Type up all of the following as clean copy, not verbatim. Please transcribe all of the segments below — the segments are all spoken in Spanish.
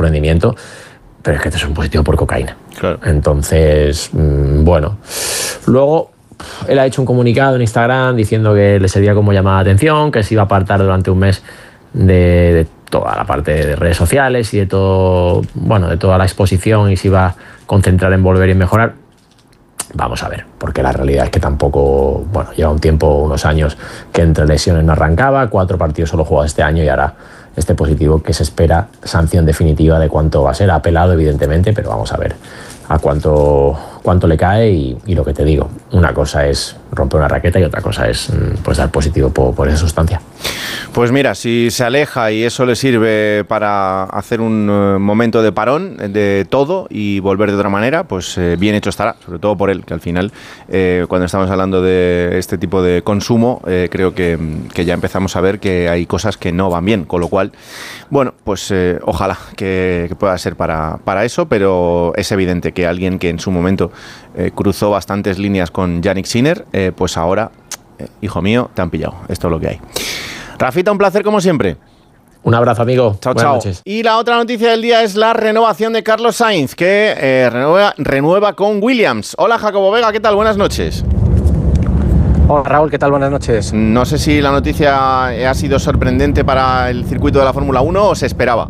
rendimiento, pero es que este es un positivo por cocaína. Claro. Entonces, bueno. Luego, él ha hecho un comunicado en Instagram diciendo que le servía como llamada de atención, que se iba a apartar durante un mes de toda la parte de redes sociales y de todo, bueno, de toda la exposición, y se iba a concentrar en volver y mejorar. Vamos a ver, porque la realidad es que tampoco, bueno, lleva un tiempo, unos años, que entre lesiones no arrancaba, 4 partidos solo jugado este año y ahora este positivo que se espera sanción definitiva de cuánto va a ser. Ha apelado, evidentemente, pero vamos a ver a cuánto le cae y lo que te digo, una cosa es romper una raqueta y otra cosa es pues dar positivo por esa sustancia. Pues mira, si se aleja y eso le sirve para hacer un momento de parón de todo y volver de otra manera, pues bien hecho estará, sobre todo por él, que al final, cuando estamos hablando de este tipo de consumo, creo que ya empezamos a ver que hay cosas que no van bien, con lo cual, bueno, pues ojalá que pueda ser para eso, pero es evidente que alguien que en su momento cruzó bastantes líneas con Jannik Sinner, pues ahora, hijo mío, te han pillado. Esto es lo que hay. Rafita, un placer como siempre. Un abrazo, amigo. Chao, Buenas chao. noches. Y la otra noticia del día es la renovación de Carlos Sainz, que renueva con Williams. Hola, Jacobo Vega, ¿qué tal? Buenas noches. Hola, Raúl, ¿qué tal? Buenas noches. No sé si la noticia ha sido sorprendente para el circuito de la Fórmula 1 o se esperaba.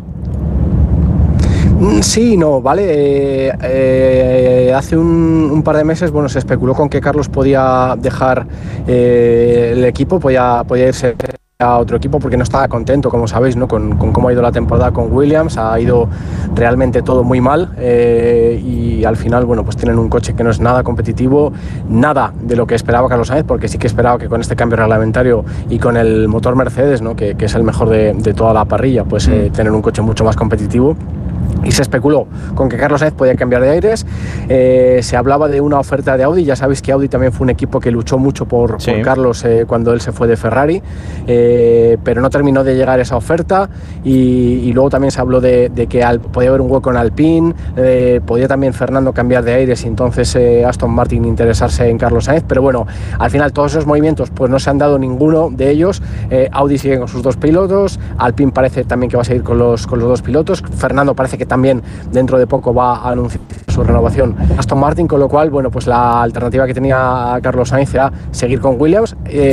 Sí, no, vale. Hace un par de meses, bueno, se especuló con que Carlos podía dejar el equipo, podía irse a otro equipo porque no estaba contento, como sabéis, ¿no? con cómo ha ido la temporada con Williams. Ha ido realmente todo muy mal y al final, bueno, pues tienen un coche que no es nada competitivo, nada de lo que esperaba Carlos Sainz, porque sí que esperaba que con este cambio reglamentario y con el motor Mercedes, ¿no? que es el mejor de toda la parrilla, pues tener un coche mucho más competitivo. Y se especuló con que Carlos Sainz podía cambiar de aires. Se hablaba de una oferta de Audi. Ya sabéis que Audi también fue un equipo que luchó mucho por Carlos cuando él se fue de Ferrari, pero no terminó de llegar esa oferta. Y luego también se habló de que podía haber un hueco en Alpine, podía también Fernando cambiar de aires y entonces Aston Martin interesarse en Carlos Sainz. Pero bueno, al final todos esos movimientos pues no se han dado ninguno de ellos. Audi sigue con sus 2 pilotos, Alpine parece también que va a seguir con los 2 pilotos, Fernando parece que también dentro de poco va a anunciar su renovación Aston Martin, con lo cual, bueno, pues la alternativa que tenía Carlos Sainz era seguir con Williams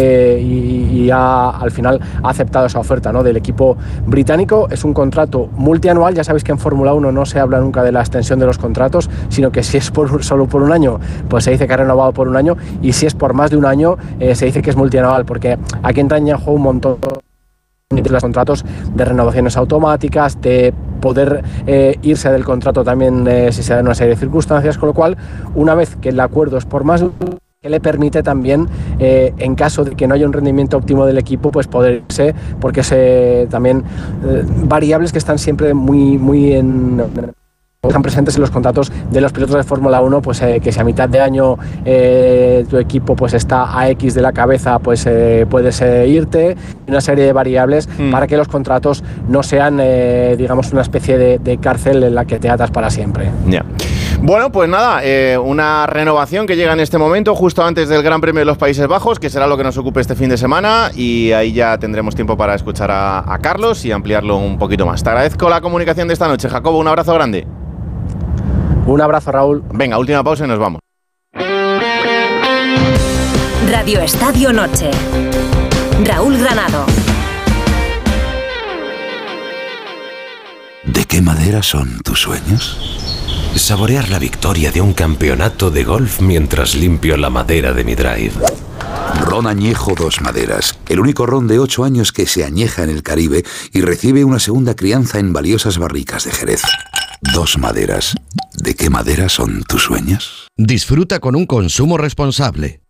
y al final ha aceptado esa oferta, ¿no? Del equipo británico. Es un contrato multianual. Ya sabéis que en Fórmula 1 no se habla nunca de la extensión de los contratos, sino que si es solo por un año, pues se dice que ha renovado por un año, y si es por más de un año, se dice que es multianual, porque aquí entra en juego un montón de los contratos de renovaciones automáticas, de poder irse del contrato también si se dan una serie de circunstancias, con lo cual, una vez que el acuerdo es por más de un año, que le permite también, en caso de que no haya un rendimiento óptimo del equipo, pues poder irse, porque es también variables que están siempre muy están presentes en los contratos de los pilotos de Fórmula 1, pues que si a mitad de año tu equipo pues está a X de la cabeza, pues puedes irte, una serie de variables para que los contratos no sean, digamos, una especie de cárcel en la que te atas para siempre. Ya. Bueno, pues nada, una renovación que llega en este momento, justo antes del Gran Premio de los Países Bajos, que será lo que nos ocupe este fin de semana, y ahí ya tendremos tiempo para escuchar a Carlos y ampliarlo un poquito más. Te agradezco la comunicación de esta noche, Jacobo, un abrazo grande. Un abrazo, Raúl. Venga, última pausa y nos vamos. Radio Estadio Noche. Raúl Granado. ¿De qué madera son tus sueños? Saborear la victoria de un campeonato de golf mientras limpio la madera de mi drive. Ron Añejo Dos Maderas, el único ron de 8 años que se añeja en el Caribe y recibe una segunda crianza en valiosas barricas de Jerez. Dos Maderas. ¿De qué madera son tus sueños? Disfruta con un consumo responsable.